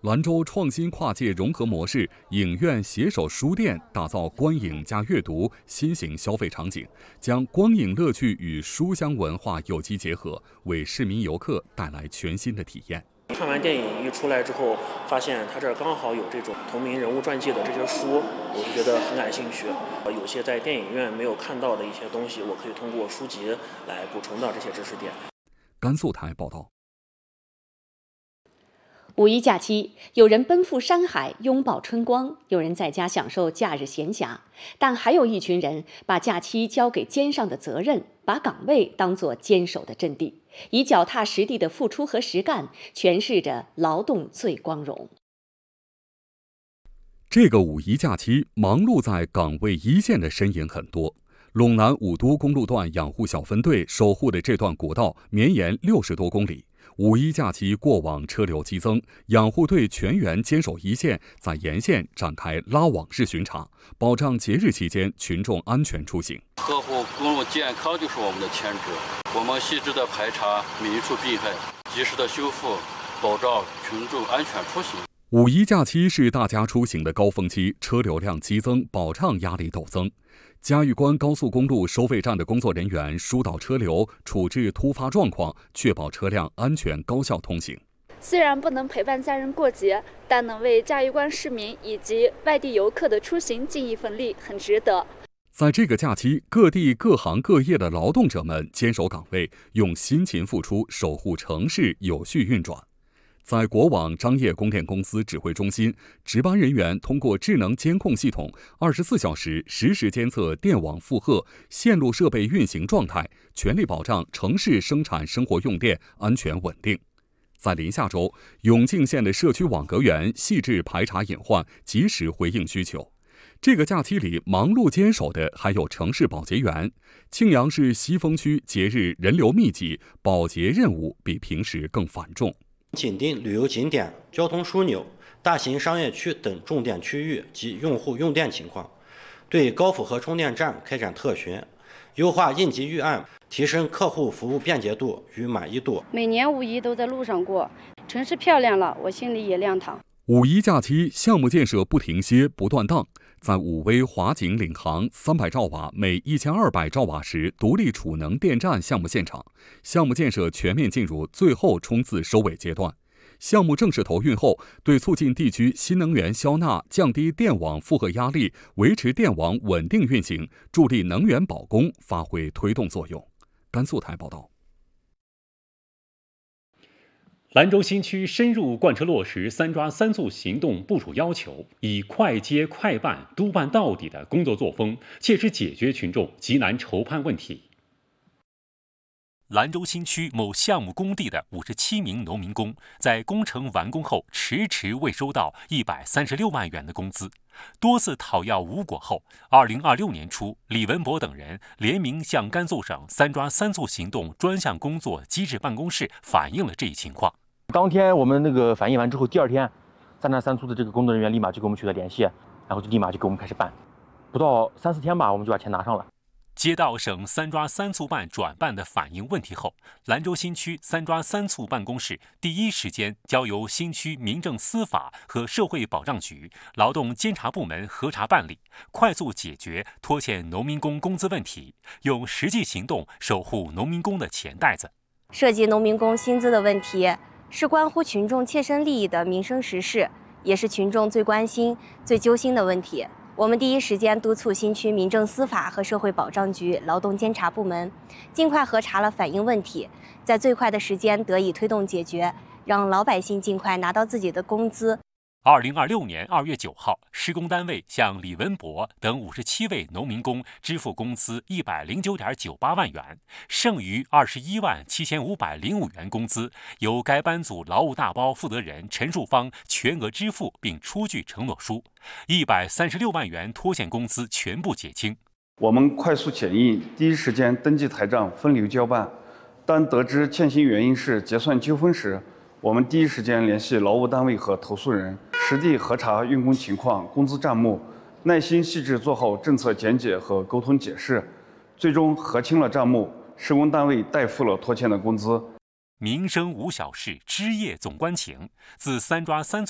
兰州创新跨界融合模式影院携手书店打造观影加阅读新型消费场景，将光影乐趣与书香文化有机结合，为市民游客带来全新的体验。 看完电影一出来之后，发现它这儿刚好有这种同名人物传记的这些书，我就觉得很感兴趣。有些在电影院没有看到的一些东西，我可以通过书籍来补充到这些知识点。 甘肃台报道。 五一假期，有人奔赴山海拥抱春光，有人在家享受假日闲暇，但还有一群人把假期交给肩上的责任，把岗位当作坚守的阵地，以脚踏实地的付出和实干诠释着劳动最光荣。 这个五一假期，忙碌在岗位一线的身影很多。陇南武都公路段养护小分队守护的这段国道绵延60多公里。五一假期过往车流激增，养护队全员坚守一线，在沿线展开拉网式巡查，保障节日期间群众安全出行。 呵护公路健康就是我们的前职，我们细致的排查每一处病害，及时的修复，保障群众安全出行。 五一假期是大家出行的高峰期，车流量激增，保障压力陡增。嘉峪关高速公路收费站的工作人员疏导车流，处置突发状况，确保车辆安全高效通行。 虽然不能陪伴家人过节，但能为嘉峪关市民以及外地游客的出行尽一份力，很值得。 在这个假期，各地各行各业的劳动者们坚守岗位，用辛勤付出守护城市有序运转。在国网张掖供电公司指挥中心，值班人员通过智能监控系统，24小时实时监测电网负荷、线路设备运行状态，全力保障城市生产生活用电安全稳定。在临夏州，永靖县的社区网格员细致排查隐患，及时回应需求。这个假期里，忙碌坚守的还有城市保洁员。庆阳市西峰区节日人流密集，保洁任务比平时更繁重。 紧盯旅游景点、交通枢纽、大型商业区等重点区域及用户用电情况，对高负荷充电站开展特巡，优化应急预案，提升客户服务便捷度与满意度。 每年五一都在路上过，城市漂亮了，我心里也亮堂。 五一假期，项目建设不停歇、不断档。在武威华景领航300兆瓦每1200兆瓦时独立储能电站项目现场，项目建设全面进入最后冲刺收尾阶段。项目正式投运后，对促进地区新能源消纳、降低电网负荷压力、维持电网稳定运行、助力能源保供发挥推动作用。甘肃台报道。 兰州新区深入贯彻落实3抓3促行动部署要求，以快接快办、督办到底的工作作风，切实解决群众急难愁盼问题。 兰州新区某项目工地的57名农民工，在工程完工后迟迟未收到136万元的工资，多次讨要无果后，2026年初，李文博等人联名向甘肃省3抓3促行动专项工作机制办公室反映了这一情况。 当天我们反映完之后，第二天3抓3促的这个工作人员立马就跟我们取得联系，然后就立马就给我们开始办，不到3、4天吧，我们就把钱拿上了。 接到省3抓3促办转办的反映问题后，兰州新区3抓3促办公室第一时间交由新区民政司法和社会保障局、劳动监察部门核查办理，快速解决拖欠农民工工资问题，用实际行动守护农民工的钱袋子。 涉及农民工薪资的问题，是关乎群众切身利益的民生实事，也是群众最关心、最揪心的问题。我们第一时间督促新区民政司法和社会保障局、劳动监察部门尽快核查了反映问题，在最快的时间得以推动解决，让老百姓尽快拿到自己的工资。 2026年2月9号，施工单位向李文博等57位农民工支付工资109.98万元，剩余21万7505元工资由该班组劳务大包负责人陈树芳全额支付并出具承诺书，136万元拖欠工资全部结清。 我们快速检验，第一时间登记台账，分流交办。当得知欠薪原因是结算纠纷时，我们第一时间联系劳务单位和投诉人，实地核查运工情况、工资账目，耐心细致做好政策讲解和沟通解释，最终核清了账目，施工单位代付了拖欠的工资。 民生无小事，枝叶总关情。自3抓3促